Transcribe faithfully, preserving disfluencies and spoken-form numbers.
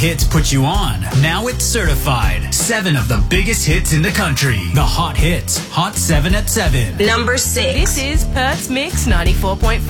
hits put you on. Now it's certified. Seven of the biggest hits in the country. The Hot Hits. Hot seven at seven. Number six. This is Perth's Mix ninety-four point five.